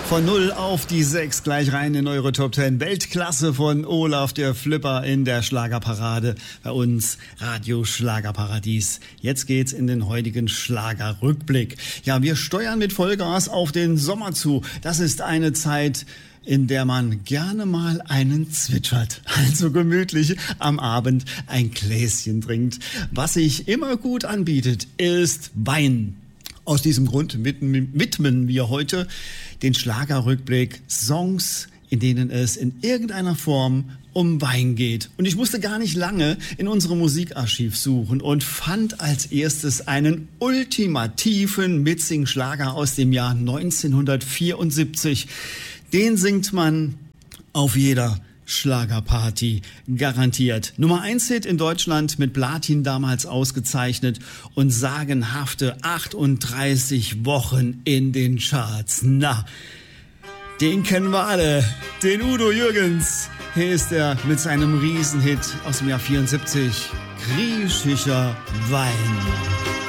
Von 0 auf die 6 gleich rein in eure Top 10. Weltklasse von Olaf der Flipper in der Schlagerparade bei uns Radio Schlagerparadies. Jetzt geht's in den heutigen Schlagerrückblick. Ja, wir steuern mit Vollgas auf den Sommer zu. Das ist eine Zeit, in der man gerne mal einen zwitschert, also gemütlich am Abend ein Gläschen trinkt. Was sich immer gut anbietet, ist Wein. Aus diesem Grund widmen wir heute den Schlagerrückblick Songs, in denen es in irgendeiner Form um Wein geht. Und ich musste gar nicht lange in unserem Musikarchiv suchen und fand als erstes einen ultimativen Mitsing-Schlager aus dem Jahr 1974. Den singt man auf jeder Schlagerparty garantiert. Nummer 1 Hit in Deutschland, mit Platin damals ausgezeichnet und sagenhafte 38 Wochen in den Charts. Na, den kennen wir alle, den Udo Jürgens. Hier ist er mit seinem Riesenhit aus dem Jahr 74, Griechischer Wein.